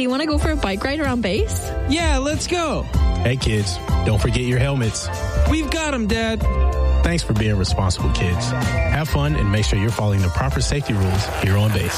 do you want to go for a bike ride around base? Yeah, let's go. Hey, kids, don't forget your helmets. We've got them, Dad. Thanks for being responsible, kids. Have fun and make sure you're following the proper safety rules here on base.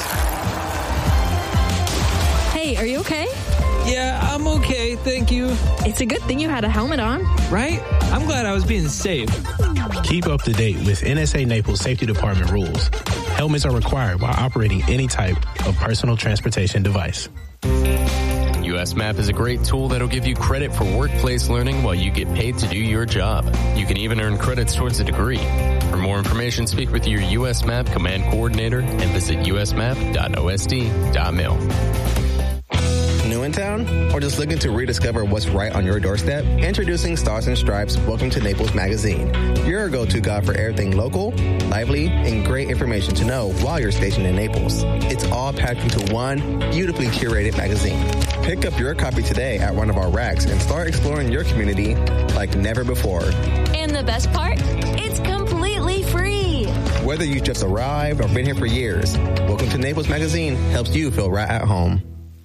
Hey, are you okay? Yeah, I'm okay, thank you. It's a good thing you had a helmet on. Right? I'm glad I was being safe. Keep up to date with NSA Naples Safety Department rules. Helmets are required while operating any type of personal transportation device. USMAP is a great tool that'll give you credit for workplace learning while you get paid to do your job. You can even earn credits towards a degree. For more information, speak with your USMAP command coordinator and visit usmap.osd.mil. New in town? Or just looking to rediscover what's right on your doorstep? Introducing Stars and Stripes Welcome to Naples magazine. Your go-to guide for everything local, lively, and great information to know while you're stationed in Naples. It's all packed into one beautifully curated magazine. Pick up your copy today at one of our racks and start exploring your community like never before. And the best part? It's completely free. Whether you just arrived or been here for years, Welcome to Naples magazine helps you feel right at home.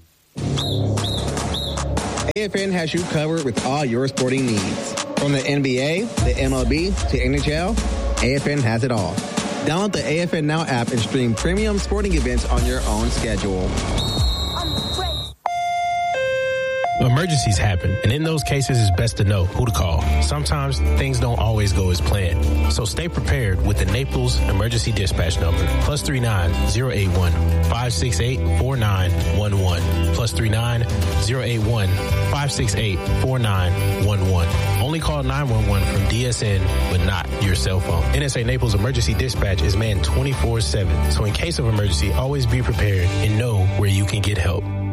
AFN has you covered with all your sporting needs. From the NBA, the MLB, to NHL, AFN has it all. Download the AFN Now app and stream premium sporting events on your own schedule. Emergencies happen, and in those cases, it's best to know who to call. Sometimes things don't always go as planned. So stay prepared with the Naples Emergency Dispatch number, +39 081 568 4911. +39 081 568 4911. Only call 911 from DSN, but not your cell phone. NSA Naples Emergency Dispatch is manned 24/7. So in case of emergency, always be prepared and know where you can get help.